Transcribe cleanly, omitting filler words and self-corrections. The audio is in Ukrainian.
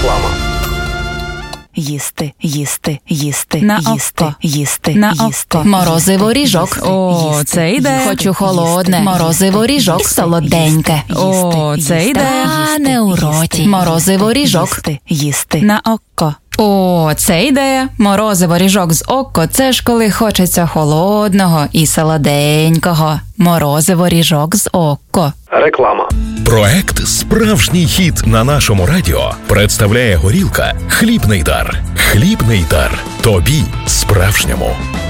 Реклама. Їсти, їсти, їсти, На їсти, око. їсти, На їсти. око. Морозиво ріжок. О, це ідея. Хочу холодне. Морозиво ріжок. Солоденьке. О, це ідея. Та не у роті. Морозиво ріжок. Їсти, їсти. На око. О, це ідея. Морозиво ріжок з око – це ж коли хочеться холодного і солоденького. Морозиво ріжок з око. Реклама. Проект «Справжній хіт» на нашому радіо представляє горілка «Хлібний дар». Хлібний дар. Тобі справжньому.